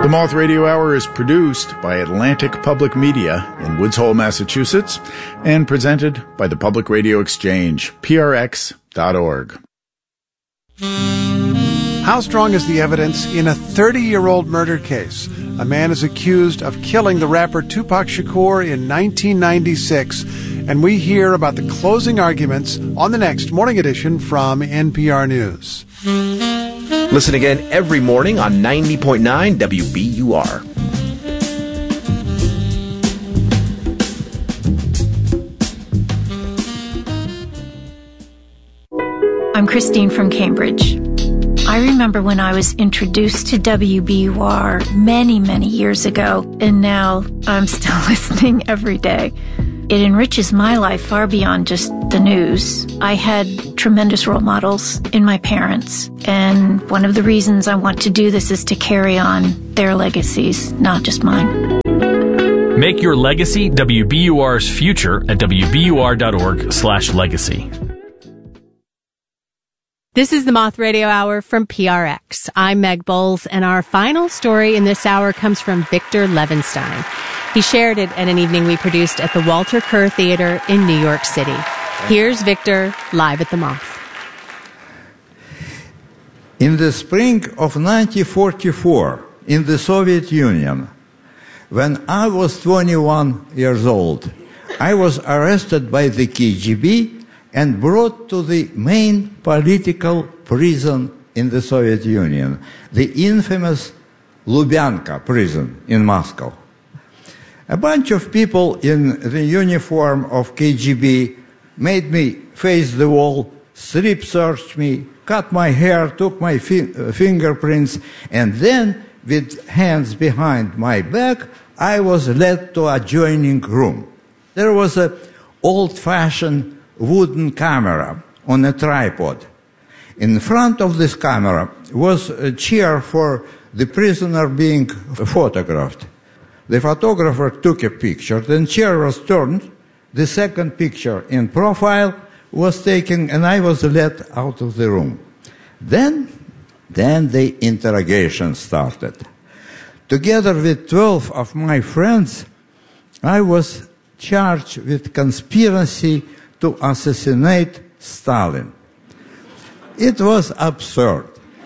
The Moth Radio Hour is produced by Atlantic Public Media in Woods Hole, Massachusetts, and presented by the Public Radio Exchange, prx.org. How strong is the evidence in a 30-year-old murder case? A man is accused of killing the rapper Tupac Shakur in 1996, and we hear about the closing arguments on the next morning edition from NPR News. Listen again every morning on 90.9 WBUR. I'm Christine from Cambridge. I remember when I was introduced to WBUR many, many years ago, and now I'm still listening every day. It enriches my life far beyond just the news. I had tremendous role models in my parents, and one of the reasons I want to do this is to carry on their legacies, not just mine. Make your legacy WBUR's future at WBUR.org/legacy. This is the Moth Radio Hour from PRX. I'm Meg Bowles, and our final story in this hour comes from Victor Levenstein. He shared it at an evening we produced at the Walter Kerr Theater in New York City. Here's Victor live at the Moth. In the spring of 1944, in the Soviet Union, when I was 21 years old, I was arrested by the KGB and brought to the main political prison in the Soviet Union, the infamous Lubyanka prison in Moscow. A bunch of people in the uniform of KGB made me face the wall, strip searched me, cut my hair, took my fingerprints, and then, with hands behind my back, I was led to an adjoining room. There was an old-fashioned wooden camera on a tripod. In front of this camera was a chair for the prisoner being photographed. The photographer took a picture, then chair was turned, the second picture in profile was taken, and I was led out of the room. Then the interrogation started. Together with 12 of my friends, I was charged with conspiracy to assassinate Stalin. It was absurd.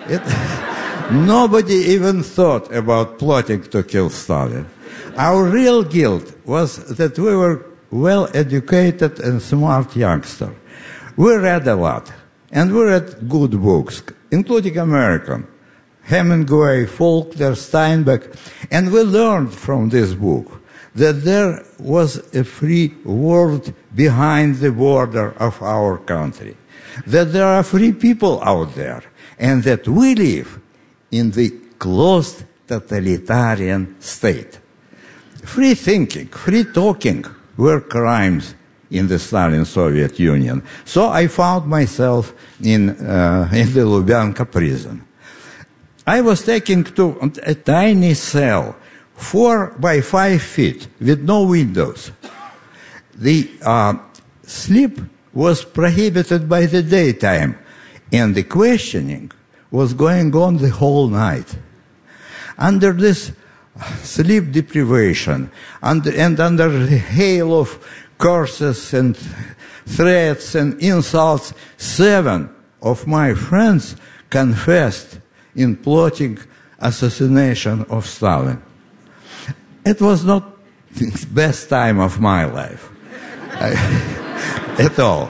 Nobody even thought about plotting to kill Stalin. Our real guilt was that we were well-educated and smart youngsters. We read a lot, and we read good books, including American, Hemingway, Faulkner, Steinbeck, and we learned from this book that there was a free world behind the border of our country, that there are free people out there, and that we live in the closed totalitarian state. Free thinking, free talking were crimes in the Stalin Soviet Union. So I found myself in the Lubyanka prison. I was taken to a tiny cell, 4 by 5 feet, with no windows. The sleep was prohibited by the daytime, and the questioning was going on the whole night. Under this sleep deprivation, and under the hail of curses and threats and insults, 7 of my friends confessed in plotting assassination of Stalin. It was not the best time of my life at all.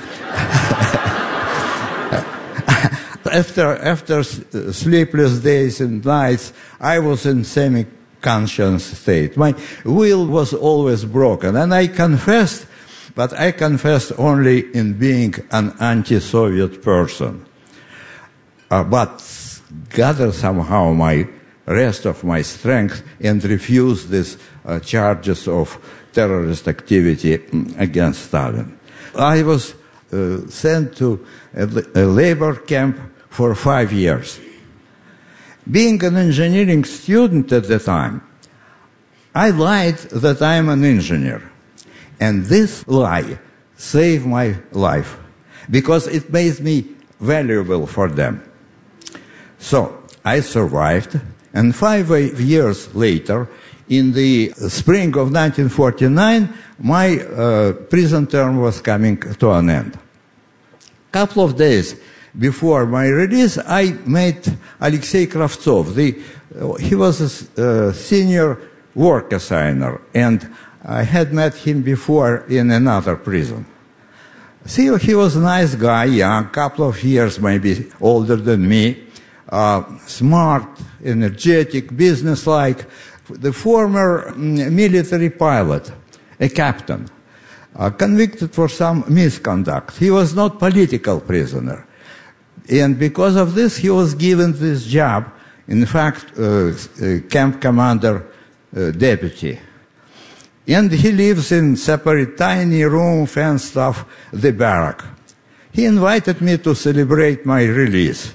After sleepless days and nights, I was in semi-conscious state. My will was always broken, and I confessed, but I confessed only in being an anti-Soviet person. But gathered somehow my rest of my strength and refused these charges of terrorist activity against Stalin. I was sent to a labor camp for 5 years. Being an engineering student at the time, I lied that I'm an engineer. And this lie saved my life because it made me valuable for them. So I survived And 5 years later, in the spring of 1949, my prison term was coming to an end. Couple of days before my release, I met Alexei Kravtsov. He was a senior work assigner, and I had met him before in another prison. See, he was a nice guy, young, couple of years maybe older than me, smart, energetic, businesslike, the former military pilot, a captain, convicted for some misconduct. He was not political prisoner. And because of this, he was given this job, in fact, camp commander deputy. And he lives in separate tiny room fenced off the barrack. He invited me to celebrate my release.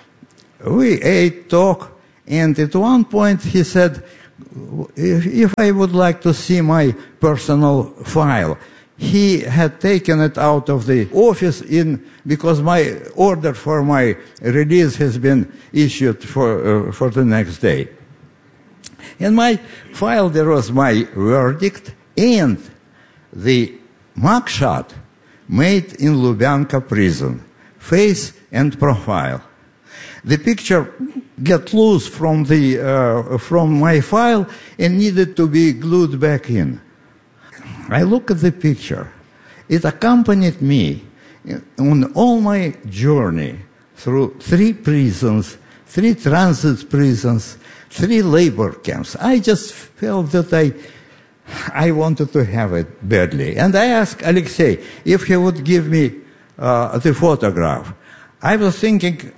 We ate, talked, and at one point he said, if I would like to see my personal file. He had taken it out of the office because my order for my release has been issued for the next day. In my file there was my verdict and the mugshot made in Lubyanka prison, face and profile. The picture got loose from my file and needed to be glued back in. I look at the picture. It accompanied me on all my journey through 3 prisons, 3 transit prisons, 3 labor camps. I just felt that I wanted to have it badly. And I asked Alexei if he would give me the photograph. I was thinking,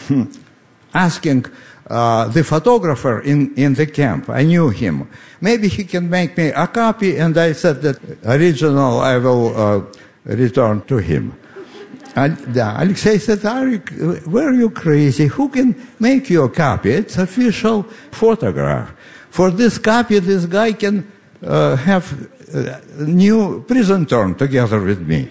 asking the photographer in the camp. I knew him. Maybe he can make me a copy, and I said that original I will return to him. And Alexei said, were you crazy? Who can make you a copy? It's official photograph. For this copy, this guy can have a new prison term together with me.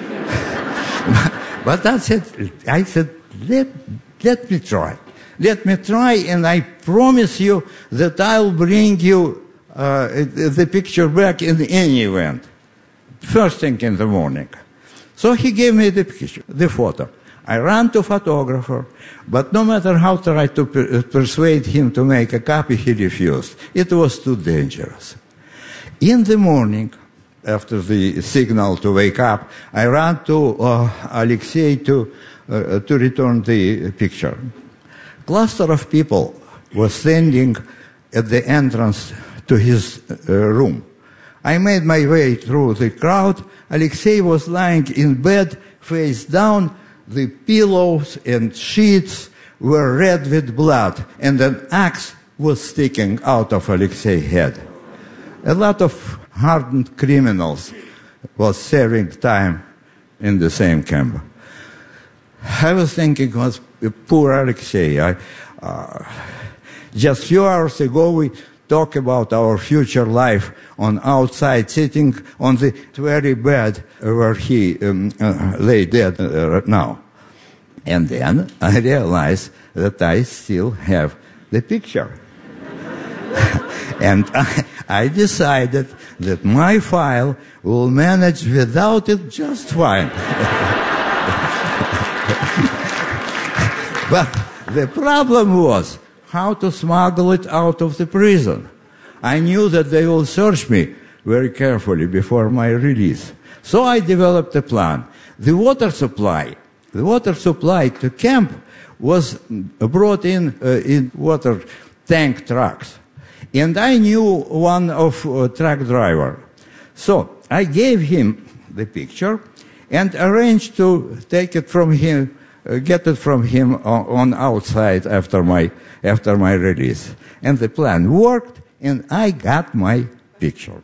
But that's it. I said, let me try. Let me try, and I promise you that I'll bring you the picture back in any event. First thing in the morning. So he gave me the picture, the photo. I ran to photographer, but no matter how I tried to persuade him to make a copy, he refused. It was too dangerous. In the morning, after the signal to wake up, I ran to Alexei to return the picture. Cluster of people was standing at the entrance to his room. I made my way through the crowd. Alexei was lying in bed, face down. The pillows and sheets were red with blood, and an axe was sticking out of Alexei's head. A lot of hardened criminals was serving time in the same camp. I was thinking, poor Alexei. Just a few hours ago, we talked about our future life on outside, sitting on the very bed where he lay dead now. And then I realized that I still have the picture. And I decided that my file will manage without it just fine. But the problem was how to smuggle it out of the prison. I knew that they will search me very carefully before my release. So I developed a plan. The water supply to camp was brought in water tank trucks. And I knew one of truck driver. So I gave him the picture and arranged to take it from him, get it from him on outside after my release. And the plan worked, and I got my picture.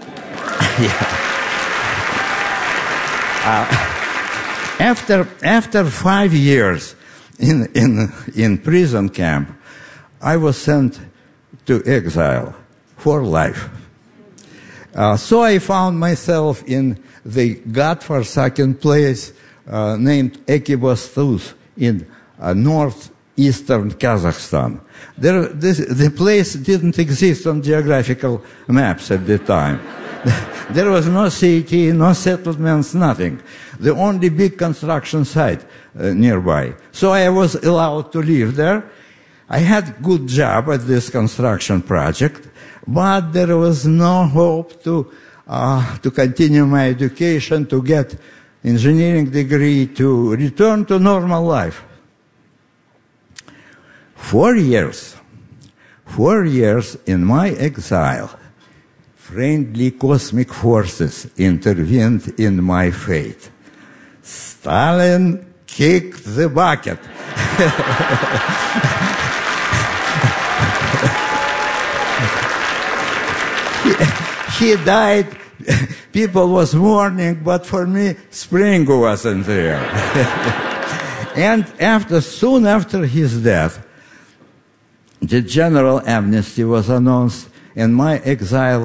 After 5 years in prison camp, I was sent to exile for life. So I found myself in the godforsaken place named Ekibastuz in eastern Kazakhstan. The place didn't exist on geographical maps at the time. There was no city, no settlements, nothing. The only big construction site nearby. So I was allowed to live there. I had good job at this construction project, but there was no hope to continue my education, to get engineering degree, to return to normal life. 4 years in my exile, friendly cosmic forces intervened in my fate. Stalin kicked the bucket. He died. People was mourning, but for me, spring wasn't there. And soon after his death, the general amnesty was announced, and my exile